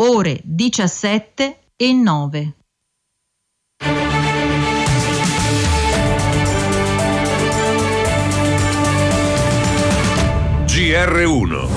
ore 17:09. GR1.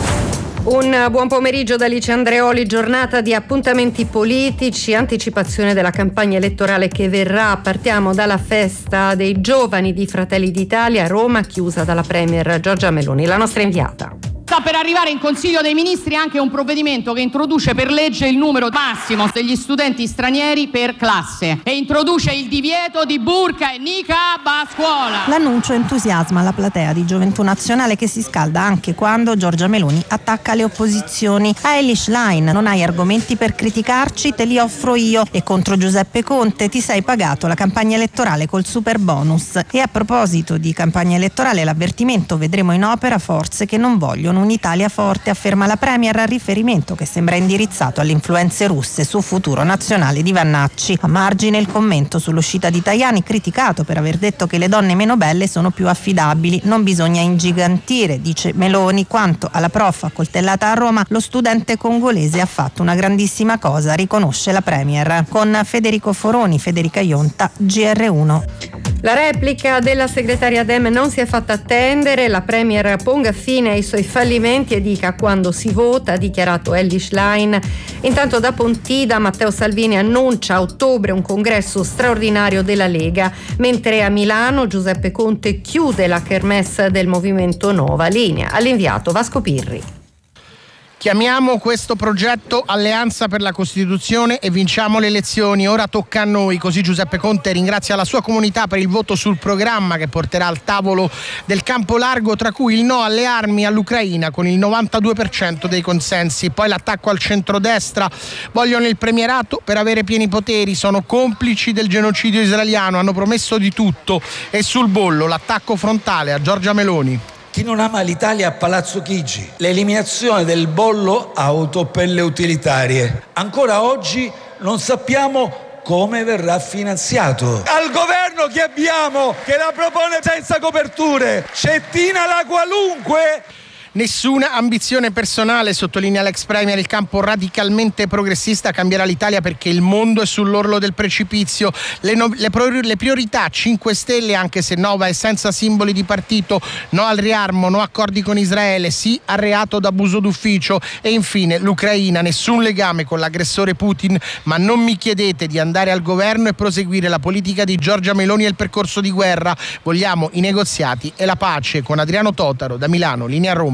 Un buon pomeriggio da Alice Andreoli, giornata di appuntamenti politici, anticipazione della campagna elettorale che verrà. Partiamo dalla festa dei giovani di Fratelli d'Italia a Roma, chiusa dalla Premier Giorgia Meloni, la nostra inviata. Sta per arrivare in Consiglio dei Ministri anche un provvedimento che introduce per legge il numero massimo degli studenti stranieri per classe e introduce il divieto di burqa e niqab a scuola. L'annuncio entusiasma la platea di Gioventù Nazionale, che si scalda anche quando Giorgia Meloni attacca le opposizioni. A Elish Line: non hai argomenti per criticarci, te li offro io. E contro Giuseppe Conte: ti sei pagato la campagna elettorale col super bonus. E a proposito di campagna elettorale, l'avvertimento: vedremo in opera forze che non vogliono un'Italia forte, afferma la Premier, a riferimento che sembra indirizzato alle influenze russe su Futuro Nazionale di Vannacci. A margine il commento sull'uscita di Tajani, criticato per aver detto che le donne meno belle sono più affidabili. Non bisogna ingigantire, dice Meloni. Quanto alla prof accoltellata a Roma, lo studente congolese ha fatto una grandissima cosa, riconosce la Premier. Con Federico Foroni, Federica Ionta, GR1. La replica della segretaria Dem non si è fatta attendere, la Premier ponga fine ai suoi fallimenti e dica quando si vota, ha dichiarato Elish Line. Intanto da Pontida Matteo Salvini annuncia a ottobre un congresso straordinario della Lega, mentre a Milano Giuseppe Conte chiude la kermesse del Movimento Nova. Linea all'inviato Vasco Pirri. Chiamiamo questo progetto Alleanza per la Costituzione e vinciamo le elezioni. Ora tocca a noi, così Giuseppe Conte ringrazia la sua comunità per il voto sul programma che porterà al tavolo del campo largo, tra cui il no alle armi all'Ucraina con il 92% dei consensi. Poi l'attacco al centrodestra: vogliono il premierato per avere pieni poteri, sono complici del genocidio israeliano, hanno promesso di tutto. E sul bollo l'attacco frontale a Giorgia Meloni. Chi non ama l'Italia a Palazzo Chigi, l'eliminazione del bollo auto per le utilitarie. Ancora oggi non sappiamo come verrà finanziato. Al governo che abbiamo, che la propone senza coperture, Cettina la qualunque. Nessuna ambizione personale, sottolinea l'ex premier. Il campo radicalmente progressista cambierà l'Italia perché il mondo è sull'orlo del precipizio. Le priorità 5 Stelle, anche se Nova è senza simboli di partito: no al riarmo, no accordi con Israele, sì al reato d'abuso d'ufficio. E infine l'Ucraina: nessun legame con l'aggressore Putin, ma non mi chiedete di andare al governo e proseguire la politica di Giorgia Meloni e il percorso di guerra. Vogliamo i negoziati e la pace. Con Adriano Totaro da Milano, linea Roma.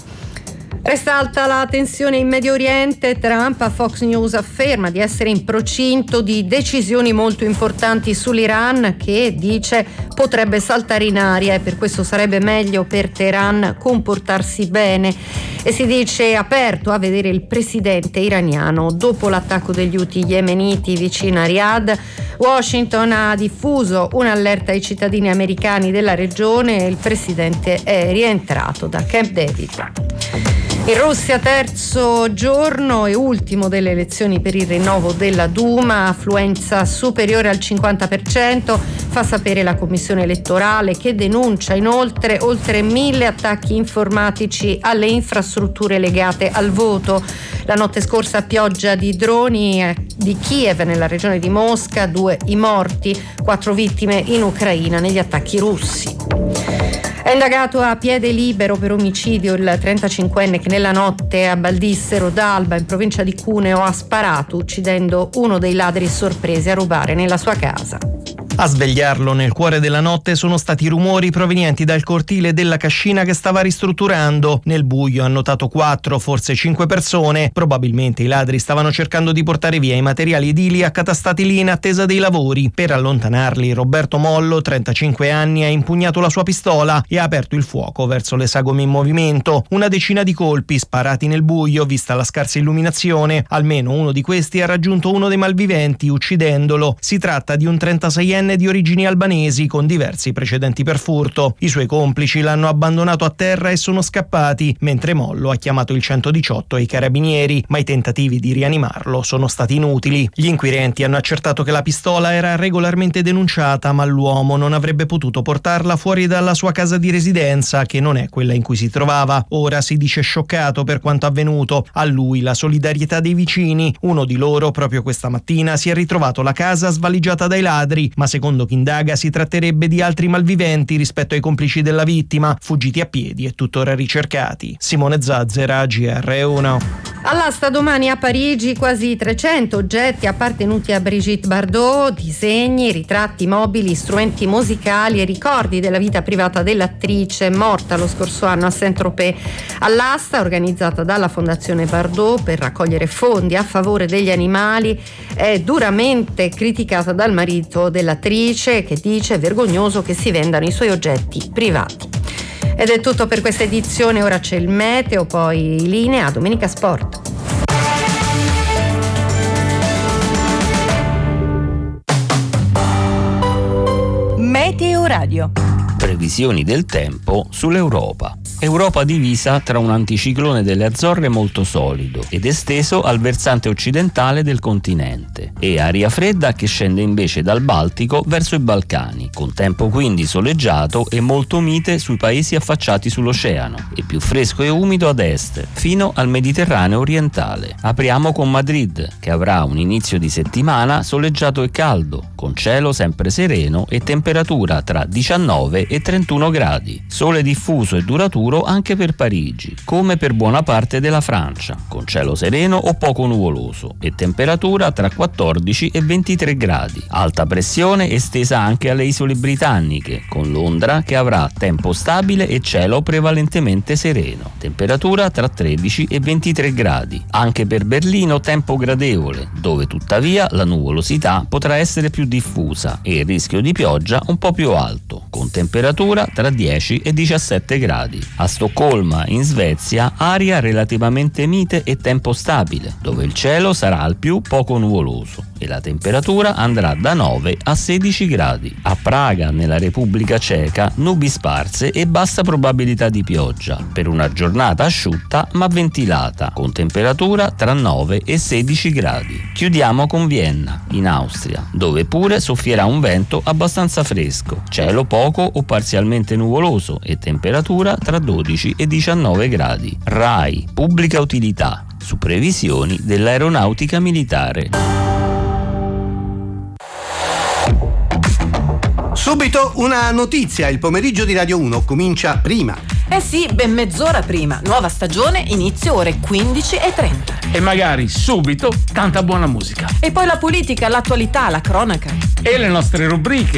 Resta alta la tensione in Medio Oriente. Trump a Fox News afferma di essere in procinto di decisioni molto importanti sull'Iran, che dice potrebbe saltare in aria e per questo sarebbe meglio per Teheran comportarsi bene. E si dice aperto a vedere il presidente iraniano dopo l'attacco degli Houthi yemeniti vicino a Riyadh. Washington ha diffuso un'allerta ai cittadini americani della regione e il presidente è rientrato da Camp David. In Russia, terzo giorno e ultimo delle elezioni per il rinnovo della Duma, affluenza superiore al 50%, fa sapere la commissione elettorale, che denuncia inoltre oltre 1000 attacchi informatici alle infrastrutture legate al voto. La notte scorsa pioggia di droni di Kiev nella regione di Mosca, 2 i morti, 4 vittime in Ucraina negli attacchi russi. È indagato a piede libero per omicidio il 35enne che nella notte a Baldissero d'Alba, in provincia di Cuneo, ha sparato uccidendo uno dei ladri sorpresi a rubare nella sua casa. A svegliarlo nel cuore della notte sono stati rumori provenienti dal cortile della cascina che stava ristrutturando. Nel buio ha notato 4, forse 5 persone. Probabilmente i ladri stavano cercando di portare via i materiali edili accatastati lì in attesa dei lavori. Per allontanarli, Roberto Mollo, 35 anni, ha impugnato la sua pistola e ha aperto il fuoco verso le sagome in movimento. Una decina di colpi sparati nel buio, vista la scarsa illuminazione. Almeno uno di questi ha raggiunto uno dei malviventi, uccidendolo. Si tratta di un 36enne 26enne di origini albanesi con diversi precedenti per furto. I suoi complici l'hanno abbandonato a terra e sono scappati, mentre Mollo ha chiamato il 118 e i carabinieri, ma i tentativi di rianimarlo sono stati inutili. Gli inquirenti hanno accertato che la pistola era regolarmente denunciata, ma l'uomo non avrebbe potuto portarla fuori dalla sua casa di residenza, che non è quella in cui si trovava. Ora si dice scioccato per quanto avvenuto. A lui la solidarietà dei vicini. Uno di loro, proprio questa mattina, si è ritrovato la casa svaligiata dai ladri, ma secondo chi indaga si tratterebbe di altri malviventi rispetto ai complici della vittima, fuggiti a piedi e tuttora ricercati. Simone Zazzera, GR1. All'asta domani a Parigi quasi 300 oggetti appartenuti a Brigitte Bardot, disegni, ritratti mobili, strumenti musicali e ricordi della vita privata dell'attrice morta lo scorso anno a Saint-Tropez. All'asta, organizzata dalla Fondazione Bardot per raccogliere fondi a favore degli animali, è duramente criticata dal marito dell'attrice, che dice è vergognoso che si vendano i suoi oggetti privati. Ed è tutto per questa edizione, ora c'è il meteo, poi linea Domenica Sport. Meteo Radio. Previsioni del tempo sull'Europa. Europa divisa tra un anticiclone delle Azzorre molto solido ed esteso al versante occidentale del continente e aria fredda che scende invece dal Baltico verso i Balcani, con tempo quindi soleggiato e molto mite sui paesi affacciati sull'oceano e più fresco e umido ad est, fino al Mediterraneo orientale. Apriamo con Madrid, che avrà un inizio di settimana soleggiato e caldo, con cielo sempre sereno e temperatura tra 19 e 31 gradi. Sole diffuso e duraturo anche per Parigi, come per buona parte della Francia, con cielo sereno o poco nuvoloso e temperatura tra 14 e 23 gradi. Alta pressione estesa anche alle isole britanniche, con Londra che avrà tempo stabile e cielo prevalentemente sereno, temperatura tra 13 e 23 gradi. Anche per Berlino tempo gradevole, dove tuttavia la nuvolosità potrà essere più diffusa e il rischio di pioggia un po' più alto, con temperatura tra 10 e 17 gradi. A Stoccolma, in Svezia, aria relativamente mite e tempo stabile, dove il cielo sarà al più poco nuvoloso e la temperatura andrà da 9 a 16 gradi. A Praga, nella Repubblica Ceca, nubi sparse e bassa probabilità di pioggia, per una giornata asciutta ma ventilata, con temperatura tra 9 e 16 gradi. Chiudiamo con Vienna, in Austria, dove pure soffierà un vento abbastanza fresco, cielo poco o parzialmente nuvoloso e temperatura tra 12 e 19 gradi. RAI, pubblica utilità, su previsioni dell'aeronautica militare. Subito una notizia, il pomeriggio di Radio 1 comincia prima. Eh sì, ben mezz'ora prima. Nuova stagione, inizio ore 15:30. E magari subito tanta buona musica. E poi la politica, l'attualità, la cronaca. E le nostre rubriche.